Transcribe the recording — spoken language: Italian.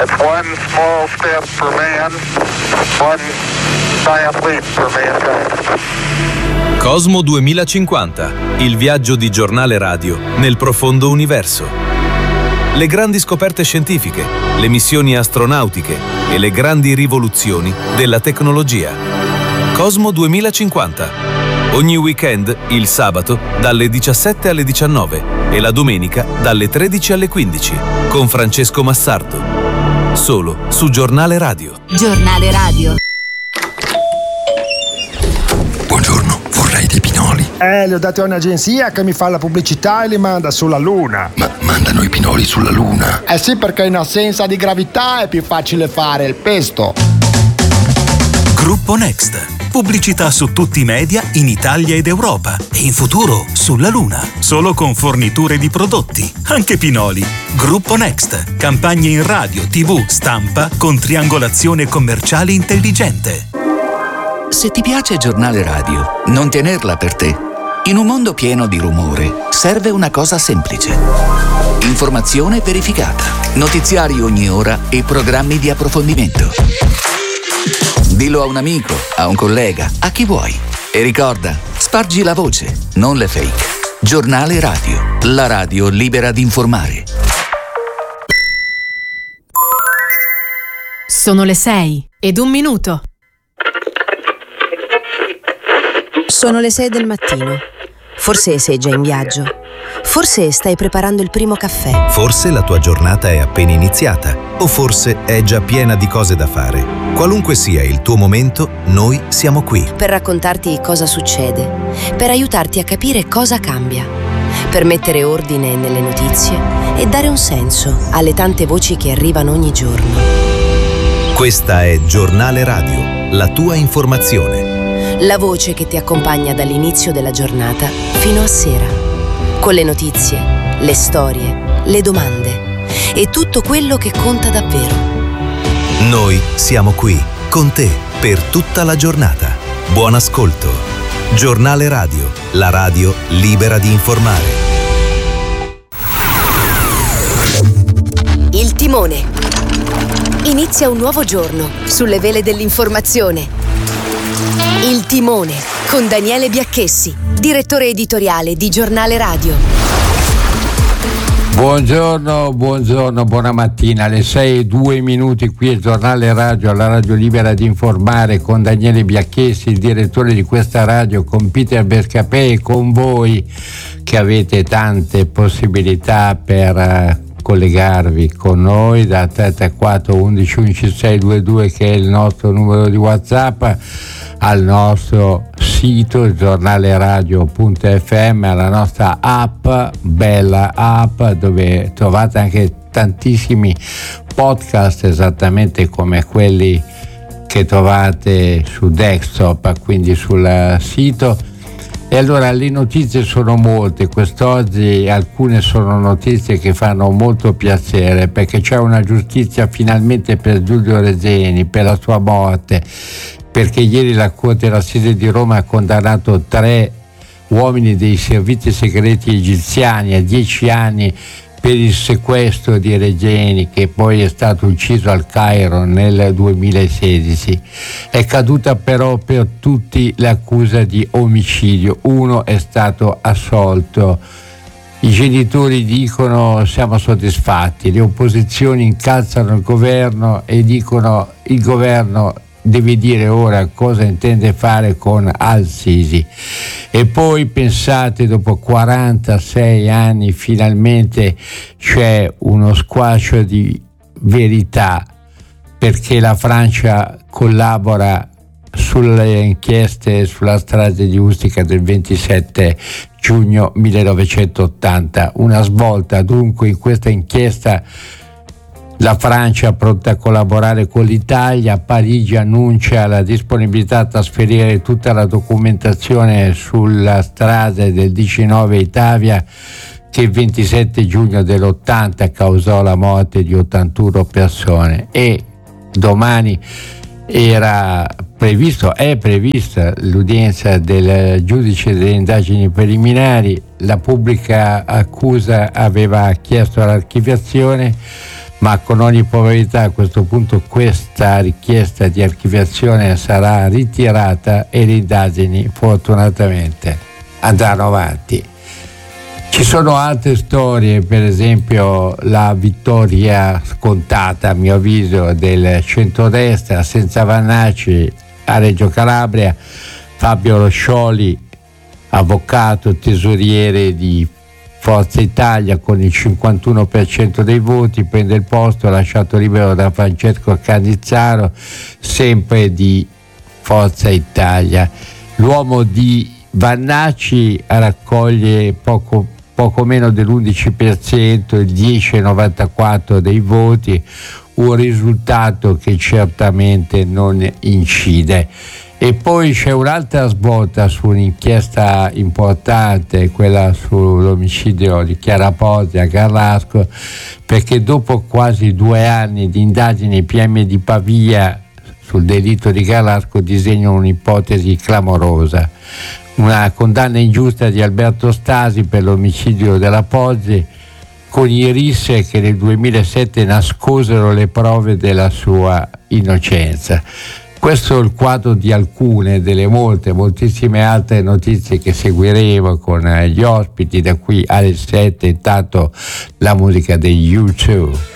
It's one small step for man, one giant leap for mankind. Cosmo 2050, il viaggio di Giornale Radio nel profondo universo. Le grandi scoperte scientifiche, le missioni astronautiche e le grandi rivoluzioni della tecnologia. Cosmo 2050. Ogni weekend, il sabato, dalle 17 alle 19 e la domenica dalle 13 alle 15, con Francesco Massardo. Solo su Giornale Radio. Giornale Radio. Buongiorno, vorrei dei pinoli. Li ho dati a un'agenzia che mi fa la pubblicità e li manda sulla Luna. Ma mandano i pinoli sulla Luna? Eh sì, perché in assenza di gravità è più facile fare il pesto. Gruppo Next. Pubblicità su tutti i media in Italia ed Europa e in futuro sulla Luna. Solo con forniture di prodotti, anche pinoli. Gruppo Next. Campagne in radio, TV, stampa con triangolazione commerciale intelligente. Se ti piace Giornale Radio, non tenerla per te. In un mondo pieno di rumore, serve una cosa semplice. Informazione verificata, notiziari ogni ora e programmi di approfondimento. Dillo a un amico, a un collega, a chi vuoi. E ricorda, spargi la voce, non le fake. Giornale Radio, la radio libera di informare. Sono le 6:01. Sono le 6 del mattino. Forse sei già in viaggio. Forse stai preparando il primo caffè. Forse la tua giornata è appena iniziata. O forse è già piena di cose da fare. Qualunque sia il tuo momento, noi siamo qui. Per raccontarti cosa succede. Per aiutarti a capire cosa cambia. Per mettere ordine nelle notizie e dare un senso alle tante voci che arrivano ogni giorno. Questa è Giornale Radio, la tua informazione. La voce che ti accompagna dall'inizio della giornata fino a sera. Con le notizie, le storie, le domande e tutto quello che conta davvero. Noi siamo qui, con te, per tutta la giornata. Buon ascolto. Giornale Radio, la radio libera di informare. Il timone. Inizia un nuovo giorno sulle vele dell'informazione. Il timone con Daniele Biacchessi, direttore editoriale di Giornale Radio. Buongiorno, buona mattina, alle 6:02 qui è Giornale Radio, la radio libera di informare, con Daniele Biacchessi, il direttore di questa radio, con Peter Bescapè e con voi che avete tante possibilità per collegarvi con noi da 334 11 11 622 che è il nostro numero di WhatsApp, al nostro sito giornaleradio.fm, alla nostra app, bella app, dove trovate anche tantissimi podcast esattamente come quelli che trovate su desktop, quindi sul sito. E allora le notizie sono molte, quest'oggi alcune sono notizie che fanno molto piacere, perché c'è una giustizia finalmente per Giulio Regeni, per la sua morte, perché ieri la Corte d'Assise di Roma ha condannato 3 uomini dei servizi segreti egiziani a 10 anni per il sequestro di Regeni, che poi è stato ucciso al Cairo nel 2016. È caduta però per tutti l'accusa di omicidio. Uno è stato assolto. I genitori dicono siamo soddisfatti, le opposizioni incalzano il governo e dicono il governo deve dire ora cosa intende fare con Al-Sisi. E poi pensate, dopo 46 anni finalmente c'è uno squascio di verità, perché la Francia collabora sulle inchieste sulla strage di Ustica del 27 giugno 1980. Una svolta dunque in questa inchiesta. La Francia pronta a collaborare con l'Italia. Parigi annuncia la disponibilità a trasferire tutta la documentazione sulla strage del 19 Italia, che il 27 giugno dell'80 causò la morte di 81 persone. E domani è prevista l'udienza del giudice delle indagini preliminari. La pubblica accusa aveva chiesto l'archiviazione. ma con ogni probabilità a questo punto questa richiesta di archiviazione sarà ritirata e le indagini fortunatamente andranno avanti. Ci sono altre storie, per esempio la vittoria scontata, a mio avviso, del centrodestra senza Vannacci a Reggio Calabria. Fabio Roscioli, avvocato, tesoriere di Forza Italia, con il 51% dei voti, prende il posto lasciato libero da Francesco Cannizzaro, sempre di Forza Italia. L'uomo di Vannacci raccoglie poco meno dell'11%, il 10,94% dei voti, un risultato che certamente non incide. E poi c'è un'altra svolta su un'inchiesta importante, quella sull'omicidio di Chiara Pozzi a Garlasco, perché dopo quasi 2 anni di indagini, i PM di Pavia sul delitto di Garlasco disegnano un'ipotesi clamorosa. Una condanna ingiusta di Alberto Stasi per l'omicidio della Pozzi, con i RIS che nel 2007 nascosero le prove della sua innocenza. Questo è il quadro di alcune delle moltissime altre notizie che seguiremo con gli ospiti da qui alle 7. Intanto la musica degli U2.